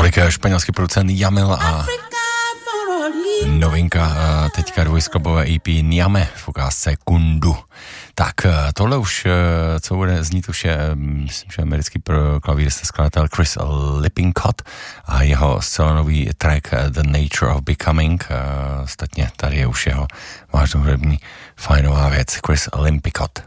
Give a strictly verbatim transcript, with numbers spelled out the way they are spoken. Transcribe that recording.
Tolik španělský producent Jamil a novinka teďka dvojskladbové E P Niame v ukázce Kundu. Tak tohle už, co bude znít, už je, myslím, že americký klavírista skladatel Chris Lippincott a jeho zcela nový track The Nature of Becoming. Ostatně tady je už jeho vážnou hudební fajnová věc, Chris Lippincott.